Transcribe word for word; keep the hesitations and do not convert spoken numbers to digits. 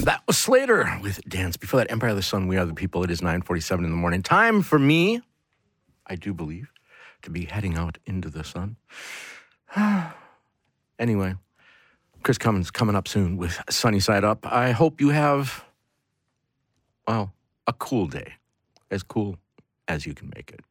That was Slater with Dance. Before that, Empire of the Sun, We Are the People. It is nine forty-seven in the morning. Time for me, I do believe, to be heading out into the sun. Anyway, Chris Cummins coming up soon with Sunny Side Up. I hope you have, well, a cool day. As cool as you can make it.